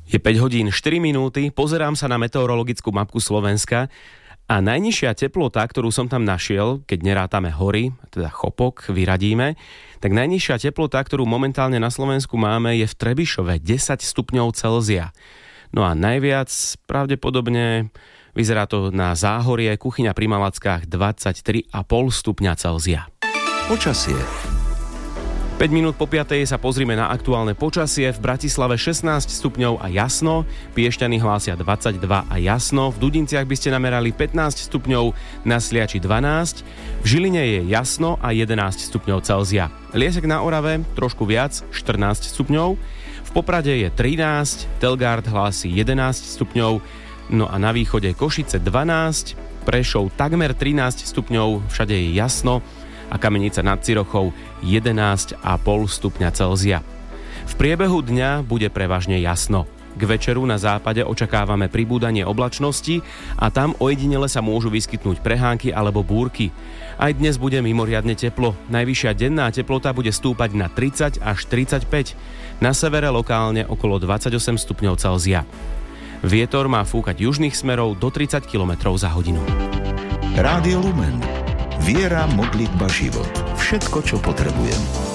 Je 5 hodín 4 minúty, pozerám sa na meteorologickú mapku Slovenska a najnižšia teplota, ktorú som tam našiel, keď nerátame hory, teda Chopok, vyradíme, tak najnižšia teplota, ktorú momentálne na Slovensku máme, je v Trebišove 10 stupňov Celzia. No a najviac pravdepodobne vyzerá to na Záhorie, Kuchyňa pri Malackách 23,5 stupňa Celzia. Počasie. 5 minút po 5. sa pozrime na aktuálne počasie. V Bratislave 16 stupňov a jasno, Piešťany hlásia 22 a jasno, v Dudinciach by ste namerali 15 stupňov, na Sliači 12, v Žiline je jasno a 11 stupňov Celzia. Liesek na Orave trošku viac, 14 stupňov, v Poprade je 13, Telgard hlási 11 stupňov, no a na východe Košice 12, Prešov takmer 13 stupňov, všade je jasno, a Kamenica nad Cirochou 11,5 stupňa Celzia. V priebehu dňa bude prevažne jasno. K večeru na západe očakávame pribúdanie oblačnosti a tam ojedinele sa môžu vyskytnúť prehánky alebo búrky. Aj dnes bude mimoriadne teplo. Najvyššia denná teplota bude stúpať na 30 až 35. Na severe lokálne okolo 28 stupňov Celzia. Vietor má fúkať južných smerov do 30 km za hodinu. Rádio Lumen. Viera, modlitba, život. Všetko, čo potrebujem.